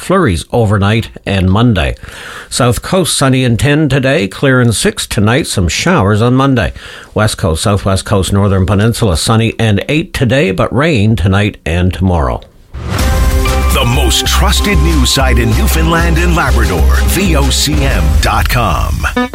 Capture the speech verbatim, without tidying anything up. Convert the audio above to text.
Flurries overnight and Monday. South Coast sunny and ten today, clear and six tonight, some showers on Monday. West Coast, Southwest Coast, Northern Peninsula sunny and eight today, but rain tonight and tomorrow. The most trusted news site in Newfoundland and Labrador, V O C M dot com.